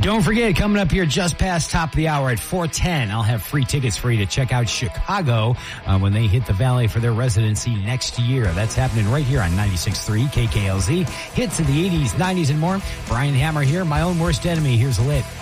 Don't forget, coming up here just past top of the hour at 4:10, I'll have free tickets for you to check out Chicago when they hit the Valley for their residency next year. That's happening right here on 96.3 KKLZ. Hits of the 80s, 90s, and more. Brian Hammer here, my own worst enemy. Here's a lit.